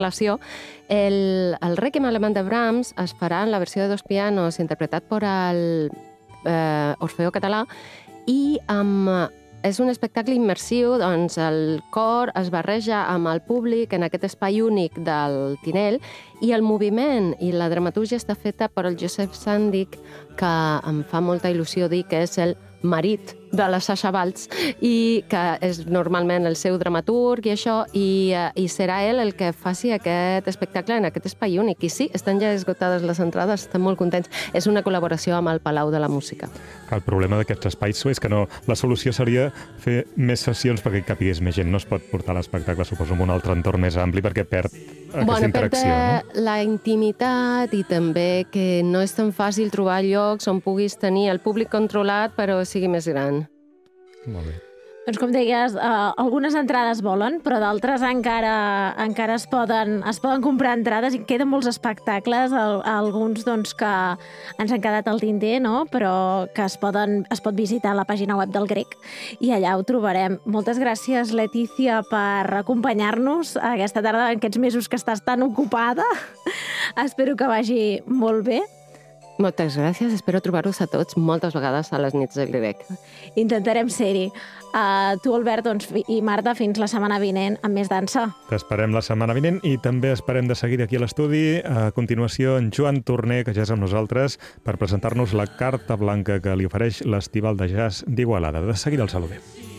relació. El Requiem alemán de Brahms es farà en la versió de 2 pianos interpretat per el Orfeó Català i és un espectacle immersiu, doncs el cor es barreja amb el públic en aquest espai únic del Tinell i el moviment i la dramatúrgia està feta per el Josep Sandik, que em fa molta il·lusió dir que és el marit de la Sasha Waltz i que és normalment el seu dramaturg i això, i serà ell el que faci aquest espectacle en aquest espai únic. I sí, estan ja esgotades les entrades, estan molt contents. És una col·laboració amb el Palau de la Música. El problema d'aquests espais és que no, la solució seria fer més sessions perquè hi capigués més gent. No es pot portar l'espectacle, suposo, en un altre entorn més ampli perquè perd aquesta interacció. Perd la intimitat i també que no és tan fàcil trobar llocs on puguis tenir el públic controlat però sigui més gran. Molt bé. Doncs com deies, algunes entrades volen, però d'altres encara es poden comprar entrades i queden molts espectacles, alguns doncs, que ens han quedat al tinter, no? Però que es pot visitar a la pàgina web del Grec i allà ho trobarem. Moltes gràcies, Letícia, per acompanyar-nos aquesta tarda, en aquests mesos que estàs tan ocupada. Espero que vagi molt bé. Moltes gràcies, espero trobar-vos a tots moltes vegades a les nits del Grec. Intentarem ser-hi. Tu, Albert, i Marta, fins la setmana vinent amb més dansa. T'esperem la setmana vinent i també esperem de seguir aquí a l'estudi. A continuació, en Joan Torner, que ja és amb nosaltres, per presentar-nos la carta blanca que li ofereix l'Estival de Jazz d'Igualada. De seguida el saludem.